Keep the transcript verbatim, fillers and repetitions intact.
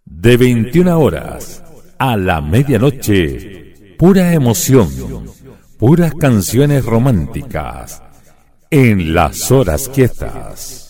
De veintiuna horas a la medianoche, pura emoción, puras canciones románticas en Las Horas Quietas.